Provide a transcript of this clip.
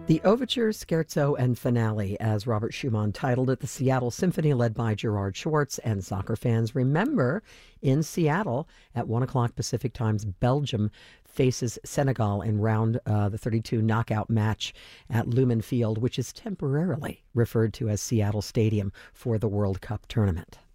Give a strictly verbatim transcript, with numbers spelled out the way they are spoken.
The Overture, Scherzo, and Finale, as Robert Schumann titled it, the Seattle Symphony, led by Gerard Schwartz. And soccer fans, remember, in Seattle at one o'clock Pacific Times, Belgium faces Senegal in round uh, the thirty-two knockout match at Lumen Field, which is temporarily referred to as Seattle Stadium for the World Cup tournament.